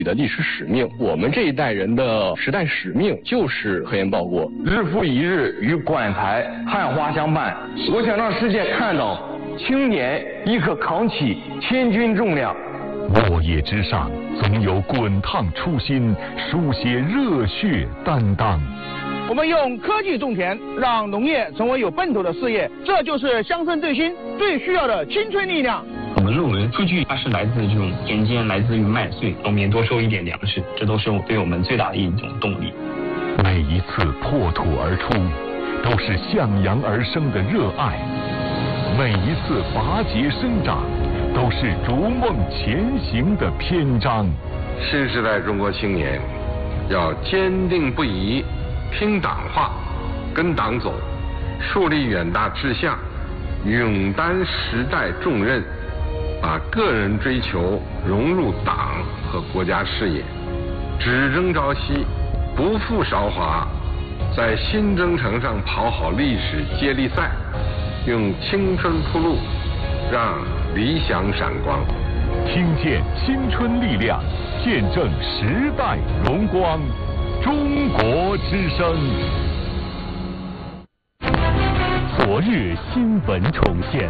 的历史使命，我们这一代人的时代使命就是科研报国。 日复一日与馆台汉花相伴，我想让世界看到青年亦可扛起千钧重量。 落叶之上，总有滚烫初心，书写热血担当。 我们用科技种田，让农业成为有奔头的事业，这就是乡村振兴最需要的青春力量。 我们认为数据它是来自这种田间，来自于麦穗，农民多收一点粮食，这都是对我们最大的一种动力。 每一次破土而出，都是向阳而生的热爱；每一次拔节生长，都是逐梦前行的篇章。 新时代中国青年要坚定不移听党话，跟党走，树立远大志向，勇担时代重任，把个人追求融入党和国家事业，只争朝夕，不负韶华，在新征程上跑好历史接力赛，用青春铺路，让理想闪光。 听见青春力量，见证时代荣光。中国之声，昨日新闻重现。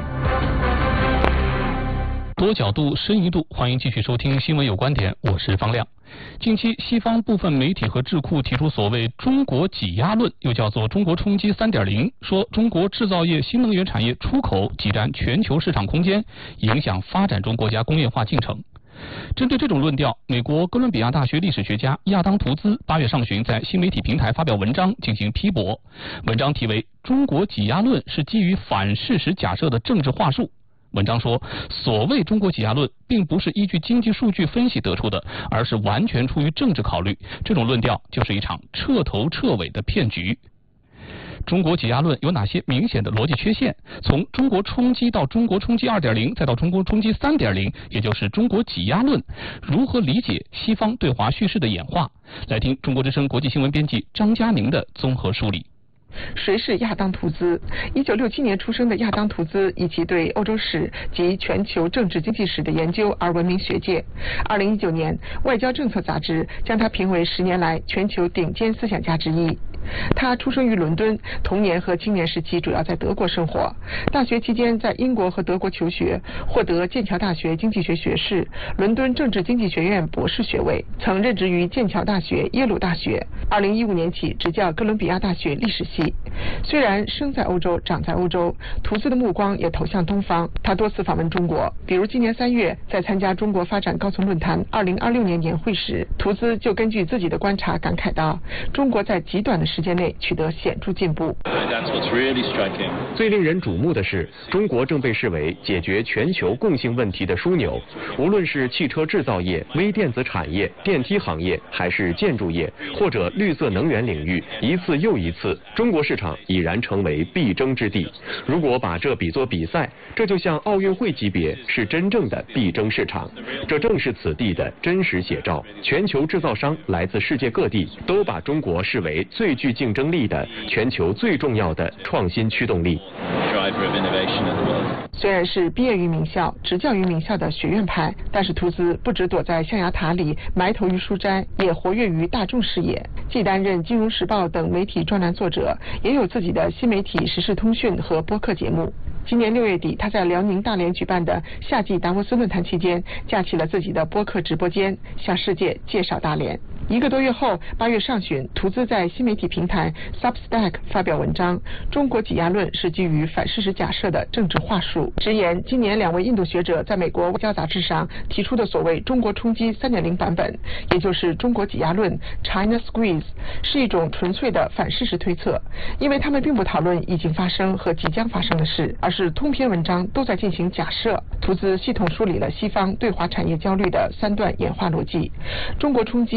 多角度、深一度，欢迎继续收听《新闻有观点》，我是方亮。近期，西方部分媒体和智库提出所谓“中国挤压论”，又叫做“中国冲击 3.0”， 说中国制造业、新能源产业出口挤占全球市场空间，影响发展中国家工业化进程。针对这种论调，美国哥伦比亚大学历史学家亚当·图兹8月上旬在新媒体平台发表文章进行批驳。文章题为《中国挤压论是基于反事实假设的政治话术》。文章说，所谓中国挤压论并不是依据经济数据分析得出的，而是完全出于政治考虑。这种论调就是一场彻头彻尾的骗局。中国挤压论有哪些明显的逻辑缺陷？从中国冲击到中国冲击 2.0， 再到中国冲击 3.0， 也就是中国挤压论，如何理解西方对华叙事的演化？来听中国之声国际新闻编辑张佳宁的综合梳理。 谁是亚当·图兹？1967年出生的亚当·图兹以其对欧洲史及全球政治经济史的研究而闻名学界。2019年，《外交政策》杂志将他评为10年来全球顶尖思想家之一。他出生于伦敦，童年和青年时期主要在德国生活。大学期间在英国和德国求学，获得剑桥大学经济学学士、伦敦政治经济学院博士学位，曾任职于剑桥大学、耶鲁大学。2015年起执教哥伦比亚大学历史系。虽然生在欧洲，长在欧洲，图兹的目光也投向东方。他多次访问中国，比如今年3月在参加中国发展高层论坛2026年年会时，图兹就根据自己的观察感慨道：中国在极短的时间内取得显著进步。 最令人瞩目的是，中国正被视为解决全球共性问题的枢纽。无论是汽车制造业、微电子产业、电梯行业，还是建筑业，或者绿色能源领域，一次又一次，中国市场已然成为必争之地。如果把这比作比赛，这就像奥运会级别，是真正的必争市场。这正是此地的真实写照。全球制造商来自世界各地，都把中国视为最具竞争力的全球最重要的创新驱动力。 虽然是毕业于名校、执教于名校的学院派，但是图兹不只躲在象牙塔里埋头于书斋，也活跃于大众视野。既担任《金融时报》等媒体专栏作者，也有自己的新媒体时事通讯和播客节目。今年6月底，他在辽宁大连举办的夏季达沃斯论坛期间，架起了自己的播客直播间，向世界介绍大连。1个多月后，8月上旬，图兹在新媒体平台 Substack 发表文章，中国挤压论是基于反事实假设的政治话术，直言今年2位印度学者在美国外交杂志上提出的所谓中国冲击 3.0 版本，也就是中国挤压论 China Squeeze， 是一种纯粹的反事实推测，因为他们并不讨论已经发生和即将发生的事，而是通篇文章都在进行假设。图兹系统梳理了西方对华产业焦虑的3段演化逻辑。中国冲击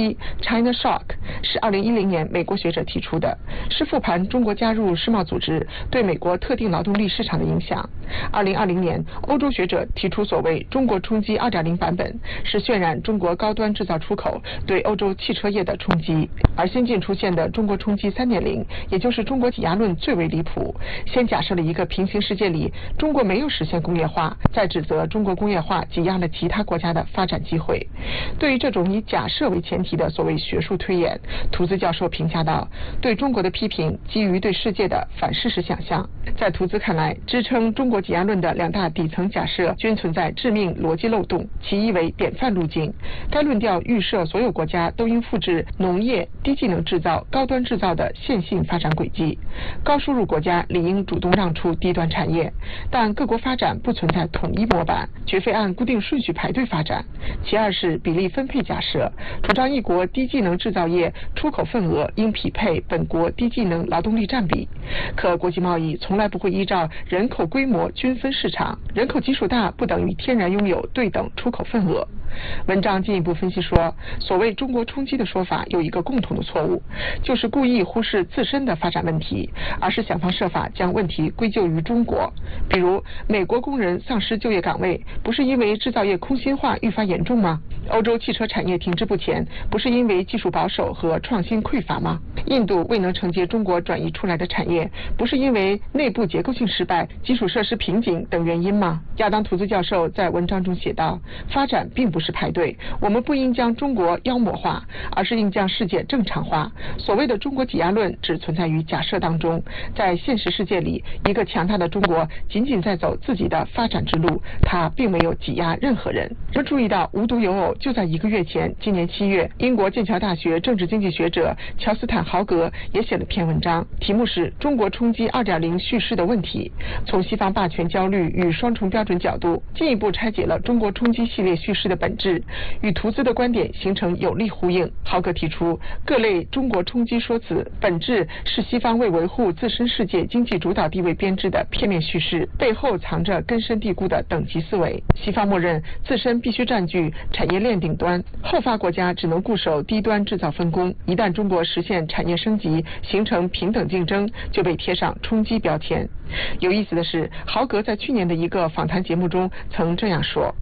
China Shock 是2010年美国学者提出的，是复盘中国加入世贸组织对美国特定劳动力市场的影响。2020年，欧洲学者提出所谓中国冲击 2.0 版本，是渲染中国高端制造出口对欧洲汽车业的冲击。而新近出现的中国冲击 3.0， 也就是中国挤压论最为离谱，先假设了一个平行世界里中国没有实现工业化，再指责中国工业化挤压了其他国家的发展机会。对于这种以假设为前提的所谓学术推演，图兹教授评价道，对中国的批评基于对世界的反事实想象。在图兹看来，支撑中国挤压论的两大底层假设均存在致命逻辑漏洞，其一为典范路径。该论调预设所有国家都应复制农业、低技能制造、高端制造的线性发展轨迹，高收入国家理应主动让出低端产业，但各国发展不存在统一模板，绝非按固定顺序排队发展。其二是比例分配假设，主张一国低技能制造业出口份额应匹配本国低技能劳动力占比。可国际贸易从来不会依照人口规模均分市场，人口基数大不等于天然拥有对等出口份额。文章进一步分析说，所谓中国冲击的说法有一个共同的错误，就是故意忽视自身的发展问题，而是想方设法将问题归咎于中国。比如美国工人丧失就业岗位，不是因为制造业空心化愈发严重吗？欧洲汽车产业停滞不前，不是因为技术保守和创新匮乏吗？印度未能承接中国转移出来的产业，不是因为内部结构性失败、基础设施瓶颈等原因吗？亚当·图兹教授在文章中写道，发展并不是排队，我们不应将中国妖魔化，而是应将世界正常化。所谓的中国挤压论只存在于假设当中，在现实世界里，一个强大的中国仅仅在走自己的发展之路，它并没有挤压任何人。我们注意到，无独有偶，就在1个月前，今年7月，英国剑桥大学政治经济学者乔斯坦·豪格也写了篇文章，题目是《中国冲击 2.0 叙事的问题》，从西方霸权焦虑与双重标准角度，进一步拆解了中国冲击系列叙事的本质，与图兹的观点形成有力呼应。豪格提出，各类中国冲击说辞本质是西方为维护自身世界经济主导地位编织的片面叙事，背后藏着根深蒂固的等级思维。西方默认自身必须占据产业链顶端，后发国家只能固守低端制造分工。一旦中国实现产业升级，形成平等竞争，就被贴上冲击标签。有意思的是，豪格在去年的一个访谈节目中曾这样说。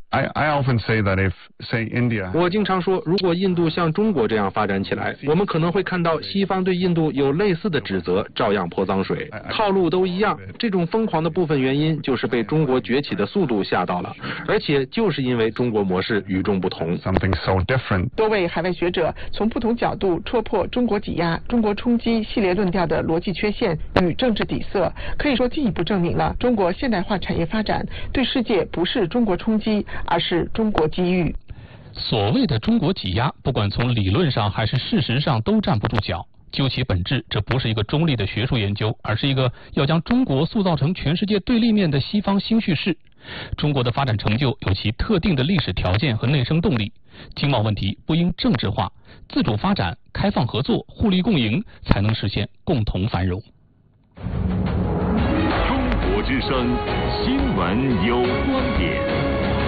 我经常说，如果印度像中国这样发展起来，我们可能会看到西方对印度有类似的指责，照样泼脏水，套路都一样。这种疯狂的部分原因就是被中国崛起的速度吓到了，而且就是因为中国模式与众不同。 多位海外学者从不同角度戳破中国挤压、中国冲击系列论调的逻辑缺陷与政治底色，可以说进一步证明了中国现代化产业发展对世界不是中国冲击，而是中国机遇。 所谓的中国挤压，不管从理论上还是事实上都站不住脚。究其本质，这不是一个中立的学术研究，而是一个要将中国塑造成全世界对立面的西方新叙事。中国的发展成就有其特定的历史条件和内生动力，经贸问题不应政治化，自主发展、开放合作、互利共赢，才能实现共同繁荣。 中国之声，新闻有观点。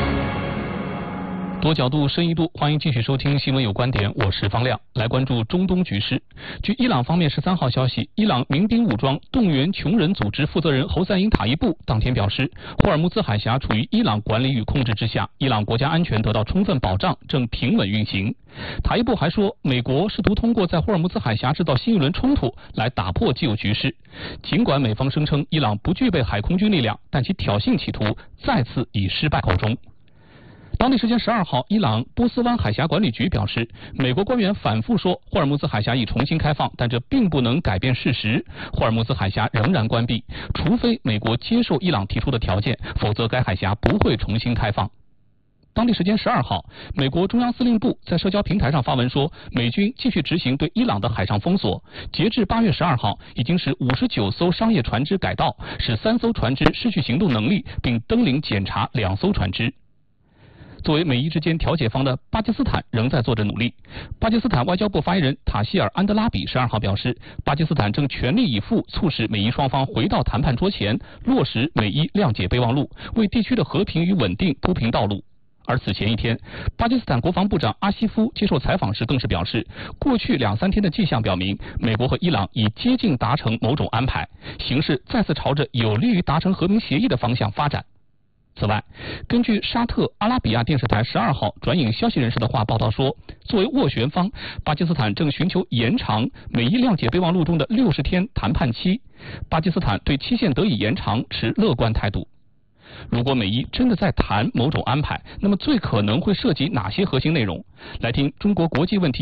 多角度、深一度，欢迎继续收听《新闻有观点》，我是方亮。来关注中东局势。据伊朗方面13号消息，伊朗民兵武装动员穷人组织负责人侯赛因塔伊布当天表示，霍尔木兹海峡处于伊朗管理与控制之下，伊朗国家安全得到充分保障，正平稳运行。塔伊布还说，美国试图通过在霍尔木兹海峡制造新一轮冲突来打破既有局势。尽管美方声称伊朗不具备海空军力量，但其挑衅企图再次以失败告终。当地时间12号，伊朗波斯湾海峡管理局表示，美国官员反复说霍尔木兹海峡已重新开放，但这并不能改变事实，霍尔木兹海峡仍然关闭，除非美国接受伊朗提出的条件，否则该海峡不会重新开放。当地时间12号，美国中央司令部在社交平台上发文说，美军继续执行对伊朗的海上封锁，截至8月12号，已经使59艘商业船只改道，使3艘船只失去行动能力，并登临检查2艘船只。作为美伊之间调解方的巴基斯坦仍在做着努力。巴基斯坦外交部发言人塔希尔·安德拉比12号表示，巴基斯坦正全力以赴促使美伊双方回到谈判桌前，落实美伊谅解备忘录，为地区的和平与稳定铺平道路。 而此前一天，巴基斯坦国防部长阿西夫接受采访时更是表示，过去2-3天的迹象表明，美国和伊朗已接近达成某种安排，形势再次朝着有利于达成和平协议的方向发展。此外，根据沙特阿拉比亚电视台12号转引消息人士的话报道说，作为斡旋方，巴基斯坦正寻求延长美伊谅解备忘录中的60天谈判期，巴基斯坦对期限得以延长持乐观态度。如果美伊真的在谈某种安排，那么最可能会涉及哪些核心内容？来听中国国际问题